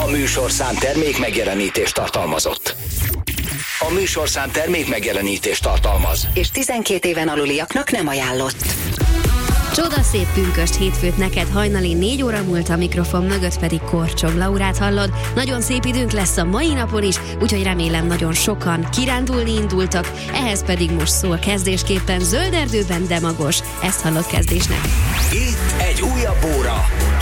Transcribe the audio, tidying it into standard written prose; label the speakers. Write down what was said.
Speaker 1: A műsorszám termék megjelenítést tartalmazott. A műsorszám termék megjelenítést tartalmaz. És 12 éven aluliaknak nem ajánlott.
Speaker 2: Csodaszép pünköst hétfőt neked, hajnali 4 óra múlt, a mikrofon mögött pedig Korcsog Laurát hallod. Nagyon szép időnk lesz a mai napon is, úgyhogy remélem nagyon sokan kirándulni indultak, ehhez pedig most szól kezdésképpen Zöld erdőben, de magos. Ezt hallod kezdésnek.
Speaker 1: Itt egy újabb óra